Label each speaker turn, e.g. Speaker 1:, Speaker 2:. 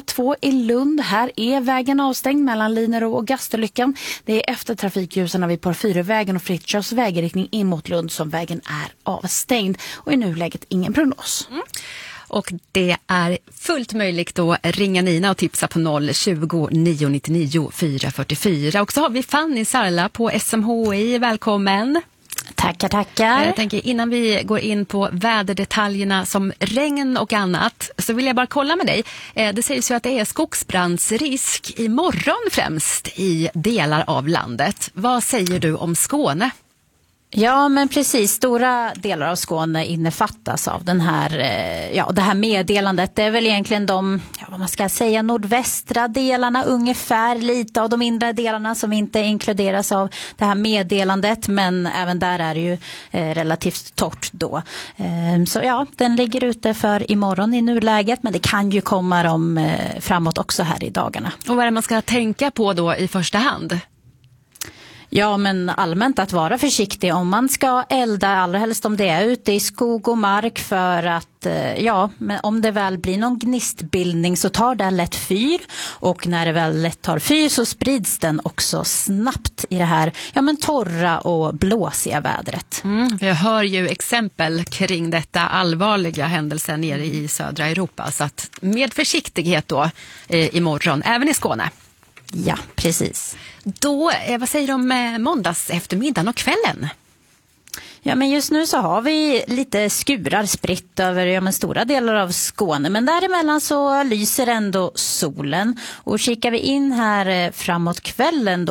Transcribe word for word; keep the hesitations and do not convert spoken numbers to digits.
Speaker 1: två i Lund. Här är vägen avstängd mellan Linerå och Gastolyckan. Det är efter trafikljusen vid Porfyrvägen och Fritjofs vägriktning in mot Lund som vägen är avstängd. Och i nuläget ingen prognos.
Speaker 2: Mm. Och det är fullt möjligt att ringa Nina och tipsa på noll tjugo, nio nittionio, fyra fyrtiofyra. Och så har vi Fanny Sarla på S M H I. Välkommen!
Speaker 1: Tackar, tackar.
Speaker 2: Jag tänker innan vi går in på väderdetaljerna som regn och annat så vill jag bara kolla med dig. Det sägs ju att det är skogsbrandsrisk imorgon främst i delar av landet. Vad säger du om Skåne?
Speaker 1: Ja, men precis. Stora delar av Skåne innefattas av den här, ja, det här meddelandet. Det är väl egentligen de, ja, vad man ska säga, nordvästra delarna, ungefär lite av de inre delarna som inte inkluderas av det här meddelandet. Men även där är det ju eh, relativt torrt då. Eh, så ja, den ligger ute för imorgon i nuläget, men det kan ju komma dem eh, framåt också här i dagarna.
Speaker 2: Och vad är det man ska tänka på då i första hand?
Speaker 1: Ja, men allmänt att vara försiktig om man ska elda, allra helst om det är ute i skog och mark, för att ja, men om det väl blir någon gnistbildning så tar det lätt fyr, och när det väl lätt tar fyr så sprids den också snabbt i det här, ja, men torra och blåsiga vädret.
Speaker 2: Mm, jag hör ju exempel kring detta allvarliga händelser nere i södra Europa, så att med försiktighet då eh, imorgon, även i Skåne.
Speaker 1: Ja, precis.
Speaker 2: Då, vad säger du om måndags eftermiddagen och kvällen?
Speaker 1: Ja, men just nu så har vi lite skurar spritt över, ja, men stora delar av Skåne. Men däremellan så lyser ändå solen. Och kikar vi in här framåt kvällen då